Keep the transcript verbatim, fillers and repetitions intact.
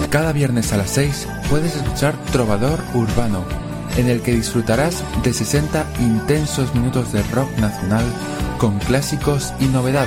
Cada viernes a las seis puedes escuchar Trovador Urbano, en el que disfrutarás de sesenta intensos minutos de rock nacional con clásicos y novedades.